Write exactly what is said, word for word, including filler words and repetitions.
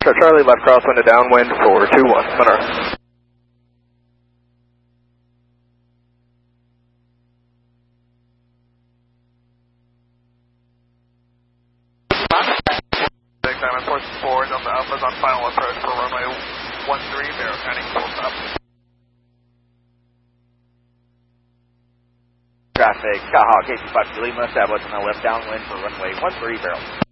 Charlie, left crosswind to downwind for two one, Monroe. Diamond force four, Delta Alpha's on final approach for runway one three, Barrow County, full stop. Traffic, Skyhawk eight two five Lima, establish on the left downwind for runway one three, Barrow.